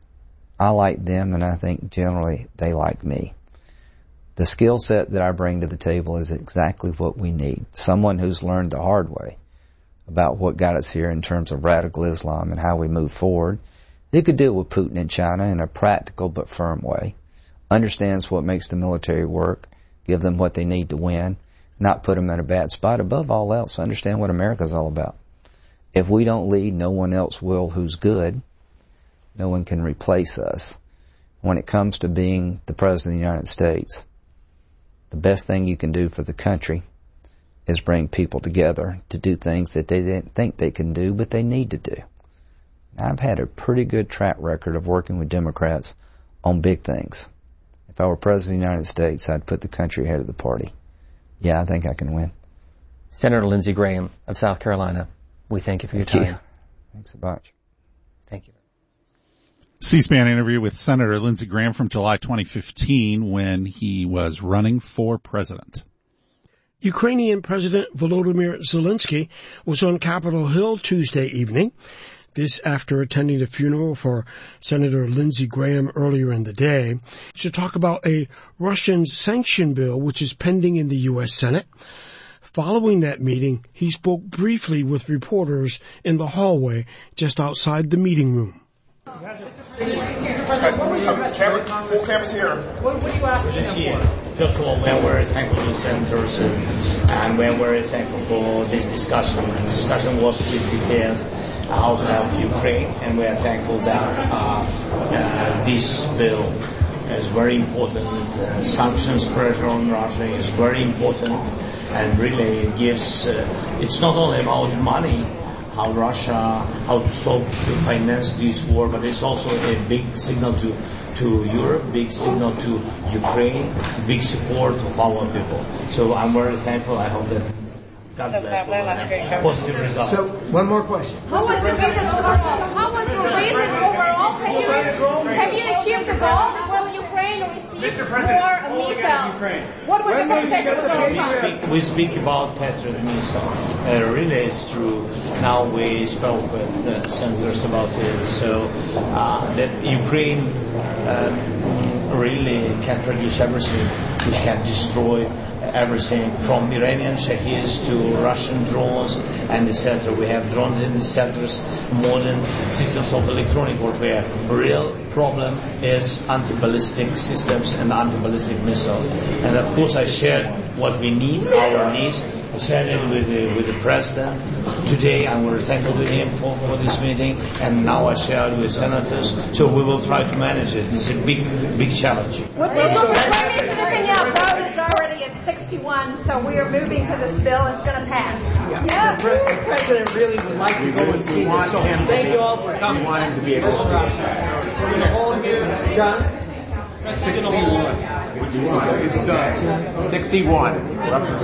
I like them, and I think generally they like me. The skill set that I bring to the table is exactly what we need. Someone who's learned the hard way about what got us here in terms of radical Islam and how we move forward. He could deal with Putin in China in a practical but firm way. Understands what makes the military work, give them what they need to win, not put them in a bad spot. Above all else, understand what America's all about. If we don't lead, no one else will who's good. No one can replace us. When it comes to being the President of the United States, the best thing you can do for the country is bring people together to do things that they didn't think they can do, but they need to do. I've had a pretty good track record of working with Democrats on big things. If I were President of the United States, I'd put the country ahead of the party. Yeah, I think I can win. Senator Lindsey Graham of South Carolina, we thank you for your time. Thanks a bunch. Thank you. C-SPAN interview with Senator Lindsey Graham from July 2015 when he was running for president. Ukrainian President Volodymyr Zelensky was on Capitol Hill Tuesday evening. This after attending the funeral for Senator Lindsey Graham earlier in the day to talk about a Russian sanction bill which is pending in the U.S. Senate. Following that meeting, he spoke briefly with reporters in the hallway just outside the meeting room. Full cameras here. What are you asking for? First of all, we're very thankful to senators and we're very thankful for this discussion. The discussion was with details how to help Ukraine, and we are thankful that this bill is very important. Sanctions pressure on Russia is very important, and really it gives. It's not only about money, how to stop to finance this war, but it's also a big signal to Europe, big signal to Ukraine, big support of our people. So I'm very thankful. I hope that God bless. Positive results. So, one more question. How was the visit overall? How was the visit overall? Have you achieved the goal? Will Ukraine receive more missiles? What was the context? We speak about Patriot missiles. Really, it's true. Now we spoke with the senators about it. So that Ukraine really can produce everything, which can destroy everything from Iranian Shahids to Russian drones and etc. We have drones in the centers, modern systems of electronic warfare. Real problem is anti-ballistic systems and anti-ballistic missiles. And of course I shared what we need, our needs. I shared it with the President today. I'm very thankful to him for this meeting, and now I shared with senators. So we will try to manage it. It's a big challenge. What is vote is already at 61, so we are moving to this bill. It's going to pass. Yeah. The President really would like to go and see this. So thank you all for coming. Want him to be able to. We're going to hold here, John. 61. It's done. 61.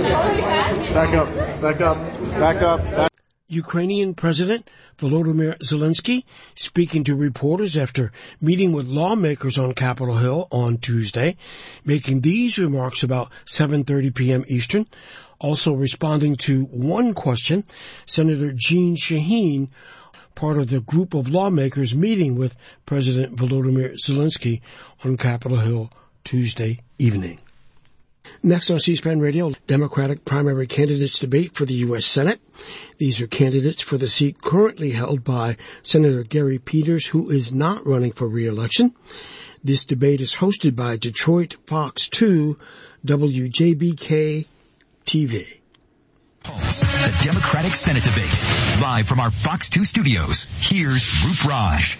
Back up. Ukrainian President Volodymyr Zelensky speaking to reporters after meeting with lawmakers on Capitol Hill on Tuesday, making these remarks about 7:30 p.m. Eastern. Also responding to one question, Senator Jeanne Shaheen, part of the group of lawmakers meeting with President Volodymyr Zelensky on Capitol Hill Tuesday evening. Next on C-SPAN Radio, Democratic primary candidates debate for the U.S. Senate. These are candidates for the seat currently held by Senator Gary Peters, who is not running for re-election. This debate is hosted by Detroit Fox 2 WJBK TV. The Democratic Senate debate. Live from our Fox 2 studios, here's Rup Raj.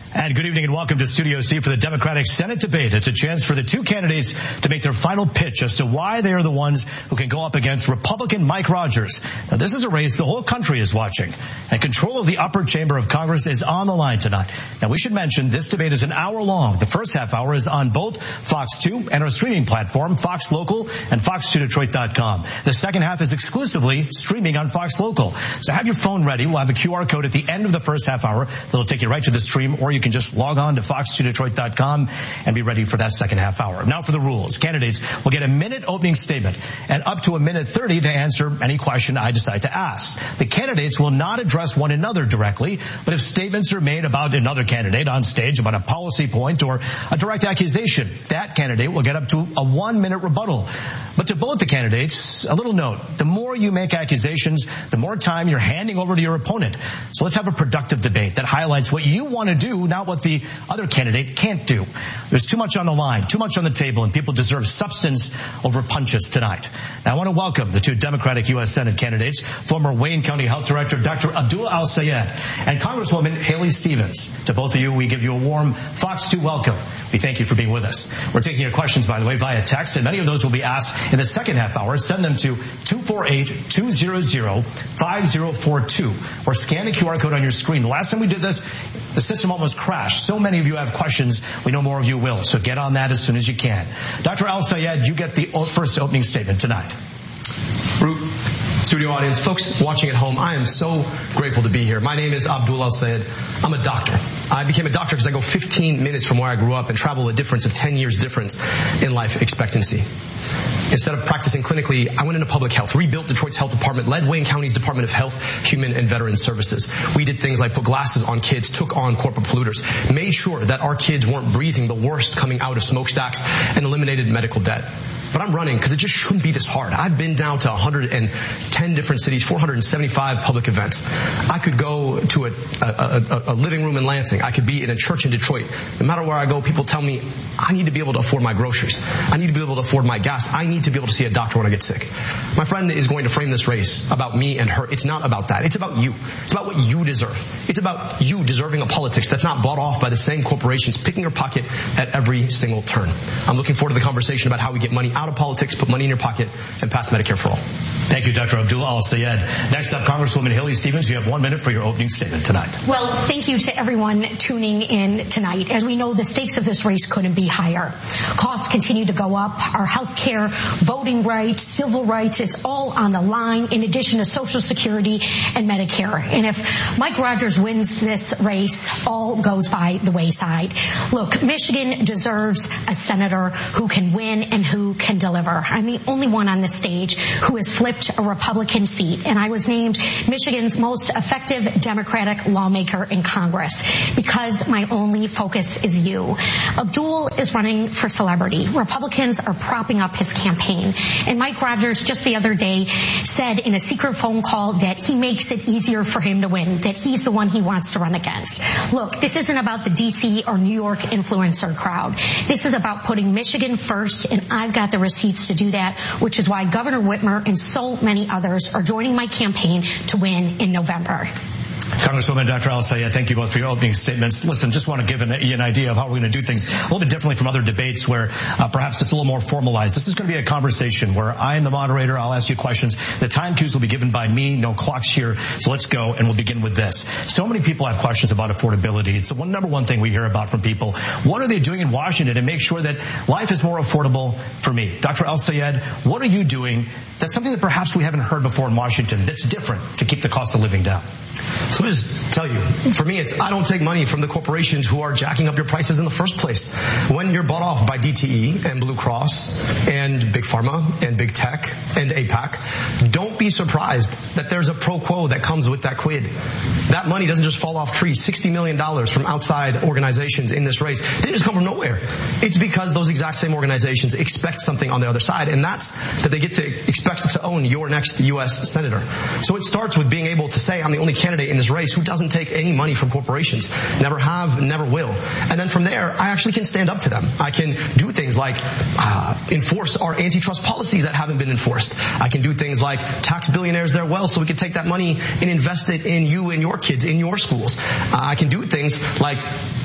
And good evening and welcome to Studio C for the Democratic Senate debate. It's a chance for the two candidates to make their final pitch as to why they are the ones who can go up against Republican Mike Rogers. Now, this is a race the whole country is watching, and control of the upper chamber of Congress is on the line tonight. Now, we should mention this debate is an hour long. The first half hour is on both Fox 2 and our streaming platform, Fox Local and Fox2Detroit.com. The second half is exclusively streaming on Fox Local. So have your phone ready. We'll have a QR code at the end of the first half hour that'll take you right to the stream, or you can just log on to Fox2Detroit.com and be ready for that second half hour. Now for the rules. Candidates will get a minute opening statement and up to a minute 30 to answer any question I decide to ask. The candidates will not address one another directly, but if statements are made about another candidate on stage about a policy point or a direct accusation, that candidate will get up to a 1 minute rebuttal. But to both the candidates, a little note: the more you make accusations, the more time you're handing over to your opponent. So let's have a productive debate that highlights what you want to do, not what the other candidate can't do. There's too much on the line, too much on the table, and people deserve substance over punches tonight. Now, I want to welcome the two Democratic U.S. Senate candidates, former Wayne County Health Director Dr. Abdul Al-Sayed and Congresswoman Haley Stevens. To both of you, we give you a warm Fox 2 welcome. We thank you for being with us. We're taking your questions, by the way, via text, and many of those will be asked in the second half hour. Send them to 248-200-5042 or scan the QR code on your screen. The last time we did this, the system almost crashed. So many of you have questions. We know more of you will. So get on that as soon as you can. Dr. Al-Sayed, you get the first opening statement tonight. Root, studio audience, folks watching at home, I am so grateful to be here. My name is Abdul Al-Sayed. I'm a doctor. I became a doctor because I go 15 minutes from where I grew up and travel a difference of 10 years difference in life expectancy. Instead of practicing clinically, I went into public health, rebuilt Detroit's health department, led Wayne County's Department of Health, Human and Veteran Services. We did things like put glasses on kids, took on corporate polluters, made sure that our kids weren't breathing the worst coming out of smokestacks, and eliminated medical debt. But I'm running because it just shouldn't be this hard. I've been down to 110 different cities, 475 public events. I could go to a living room in Lansing. I could be in a church in Detroit. No matter where I go, people tell me I need to be able to afford my groceries. I need to be able to afford my gas. I need to be able to see a doctor when I get sick. My friend is going to frame this race about me and her. It's not about that. It's about you. It's about what you deserve. It's about you deserving a politics that's not bought off by the same corporations picking your pocket at every single turn. I'm looking forward to the conversation about how we get money out of politics, put money in your pocket, and pass Medicare for all. Thank you, Dr. Abdul Al-Sayed. Next up, Congresswoman Haley Stevens. You have 1 minute for your opening statement tonight. Well, thank you to everyone tuning in tonight. As we know, the stakes of this race couldn't be higher. Costs continue to go up. Our health care, voting rights, civil rights, it's all on the line, in addition to Social Security and Medicare. And if Mike Rogers wins this race, all goes by the wayside. Look, Michigan deserves a senator who can win and who can deliver. I'm the only one on this stage who has flipped a Republican seat, and I was named Michigan's most effective Democratic lawmaker in Congress because my only focus is you. Abdul is running for celebrity. Republicans are propping up his campaign, and Mike Rogers just the other day said in a secret phone call that he makes it easier for him to win, that he's the one he wants to run against. Look, this isn't about the D.C. or New York influencer crowd. This is about putting Michigan first, and I've got the receipts to do that, which is why Governor Whitmer and so many others are joining my campaign to win in November. Congresswoman Dr. Al-Sayed, thank you both for your opening statements. Listen, just want to give you an idea of how we're going to do things a little bit differently from other debates where perhaps it's a little more formalized. This is going to be a conversation where I am the moderator. I'll ask you questions. The time cues will be given by me. No clocks here. So let's go, and we'll begin with this. So many people have questions about affordability. It's the number one thing we hear about from people. What are they doing in Washington to make sure that life is more affordable for me? Dr. Al-Sayed, what are you doing that's something that perhaps we haven't heard before in Washington that's different to keep the cost of living down? So let me just tell you, for me, it's I don't take money from the corporations who are jacking up your prices in the first place. When you're bought off by DTE and Blue Cross and Big Pharma and Big Tech and APAC, don't be surprised that there's a pro quo that comes with that quid. That money doesn't just fall off trees. $60 million from outside organizations in this race didn't just come from nowhere. It's because those exact same organizations expect something on the other side, and that's that they get to expect to own your next U.S. senator. So it starts with being able to say, I'm the only candidate in this race who doesn't take any money from corporations. Never have, never will. And then from there, I actually can stand up to them. I can do things like enforce our antitrust policies that haven't been enforced. I can do things like tax billionaires their wealth so we can take that money and invest it in you and your kids, in your schools. I can do things like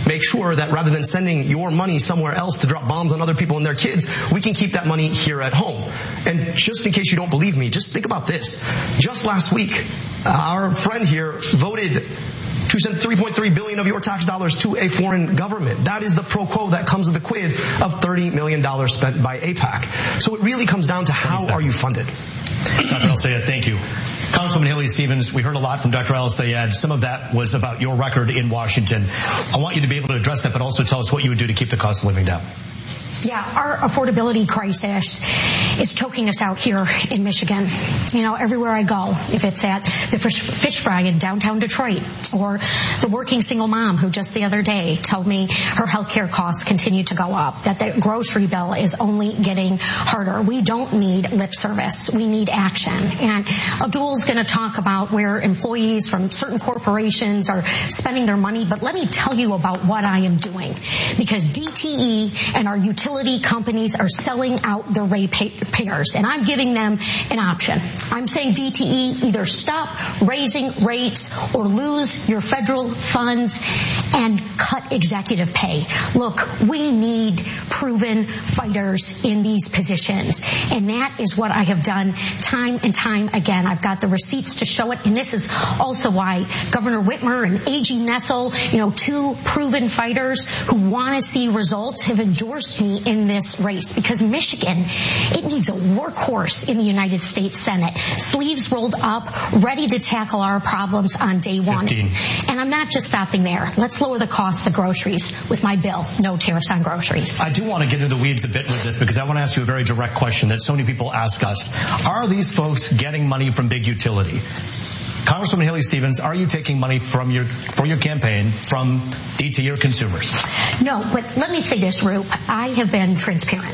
make sure that rather than sending your money somewhere else to drop bombs on other people and their kids, we can keep that money here at home. And just in case you don't believe me, just think about this. Just last week, our friend here voted to send $3.3 billion of your tax dollars to a foreign government. That is the pro quo that comes with the quid of $30 million spent by AIPAC. So it really comes down to how are you funded? Dr. El-Sayed, thank you. Congresswoman Haley Stevens, we heard a lot from Dr. El-Sayed. Some of that was about your record in Washington. I want you to be able to address that, but also tell us what you would do to keep the cost of living down. Yeah, our affordability crisis is choking us out here in Michigan. You know, everywhere I go, if it's at the fish fry in downtown Detroit or the working single mom who just the other day told me her health care costs continue to go up, that the grocery bill is only getting harder. We don't need lip service. We need action. And Abdul's going to talk about where employees from certain corporations are spending their money, but let me tell you about what I am doing. Because DTE and our utility companies are selling out the ratepayers, and I'm giving them an option. I'm saying DTE, either stop raising rates or lose your federal funds and cut executive pay. Look, we need proven fighters in these positions, and that is what I have done time and time again. I've got the receipts to show it, and this is also why Governor Whitmer and A.G. Nessel, two proven fighters who want to see results, have endorsed me in this race, because Michigan, it needs a workhorse in the United States Senate, sleeves rolled up, ready to tackle our problems on day one. 15. And I'm not just stopping there. Let's lower the cost of groceries with my bill, no tariffs on groceries. I do want to get into the weeds a bit with this, because I want to ask you a very direct question that so many people ask us. Are these folks getting money from big utility? Congresswoman Haley Stevens, are you taking money for your campaign from DTE or consumers? No, but let me say this, Roop. I have been transparent.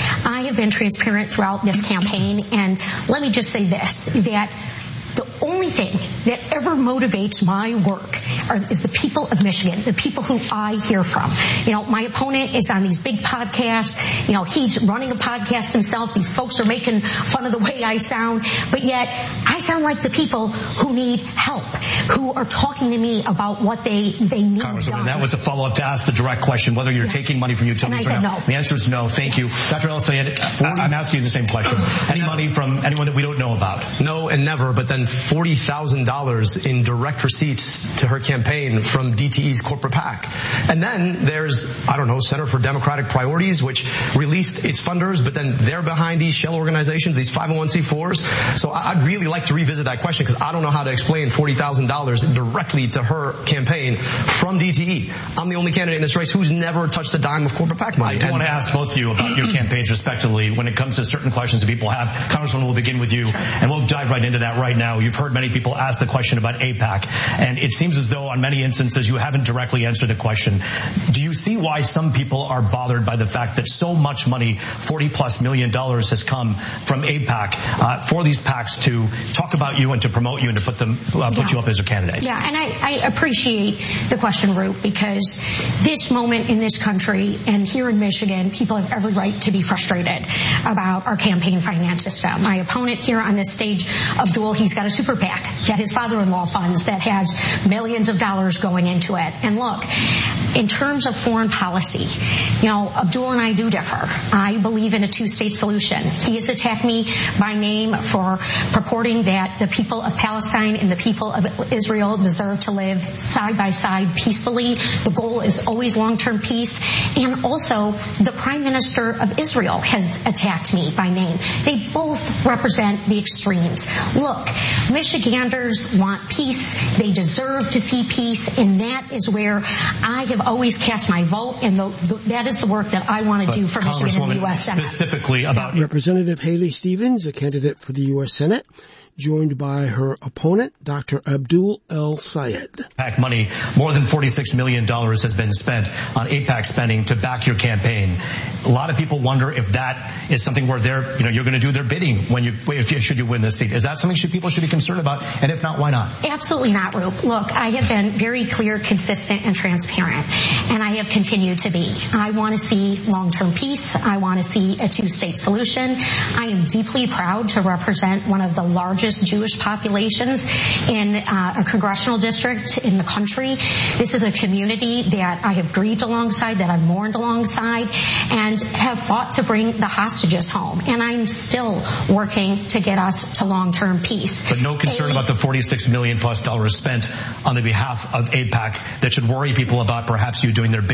I have been transparent throughout this campaign, and let me just say this, that the only thing that ever motivates my work is the people of Michigan, the people who I hear from. My opponent is on these big podcasts. He's running a podcast himself. These folks are making fun of the way I sound, but yet I sound like the people who need help, who are talking to me about what they need. Congresswoman, that was a follow-up to ask the direct question, whether you're taking money from utilities or not. No. The answer is no. Thank you. Dr. El-Sayed, I'm asking you the same question. Any money from anyone that we don't know about? No and never, but then $40,000 in direct receipts to her campaign from DTE's corporate PAC. And then there's, Center for Democratic Priorities, which released its funders, but then they're behind these shell organizations, these 501c4s. So I'd really like to revisit that question, because I don't know how to explain $40,000 directly to her campaign from DTE. I'm the only candidate in this race who's never touched a dime of corporate PAC money. I do want to ask both of you about your campaigns respectively when it comes to certain questions that people have. Congresswoman, we'll begin with you, and we'll dive right into that right now. You've heard many people ask the question about AIPAC, and it seems as though on many instances you haven't directly answered the question. Do you see why some people are bothered by the fact that so much money, $40+ million, has come from AIPAC for these PACs to talk about you and to promote you and to put you up as a candidate? Yeah, and I appreciate the question, Roop, because this moment in this country and here in Michigan, people have every right to be frustrated about our campaign finance system. My opponent here on this stage, Abdul, he's got a super PAC that his father-in-law funds that has millions of dollars going into it. And look, in terms of foreign policy, Abdul and I do differ. I believe in a two-state solution. He has attacked me by name for purporting that the people of Palestine and the people of Israel deserve to live side by side peacefully. The goal is always long-term peace. And also, the Prime Minister of Israel has attacked me by name. They both represent the extremes. Look, Michiganders want peace. They deserve to see peace, and that is where I have always cast my vote, and that is the work that I want to do for Michigan in the U.S. Senate. Specifically about Representative Haley Stevens, a candidate for the U.S. Senate, joined by her opponent, Dr. Abdul El-Sayed. AIPAC money, more than $46 million has been spent on AIPAC spending to back your campaign. A lot of people wonder if that is something where you're going to do their bidding should you win this seat. Is that something people should be concerned about? And if not, why not? Absolutely not, Roop. Look, I have been very clear, consistent, and transparent, and I have continued to be. I want to see long-term peace. I want to see a two-state solution. I am deeply proud to represent one of the largest largest Jewish populations in a congressional district in the country. This is a community that I have grieved alongside, that I've mourned alongside, and have fought to bring the hostages home. And I'm still working to get us to long-term peace. But no concern about the $46 million+ spent on the behalf of AIPAC that should worry people about perhaps you doing their